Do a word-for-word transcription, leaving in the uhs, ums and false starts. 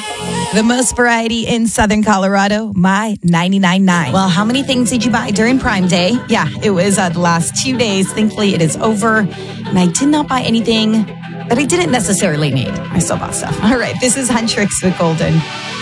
The most variety in Southern Colorado, my ninety-nine point nine. Well, how many things did you buy during Prime Day? Yeah, it was uh, the last two days. Thankfully, it is over. And I did not buy anything that I didn't necessarily need. I still bought stuff. All right, this is Huntrix with Golden.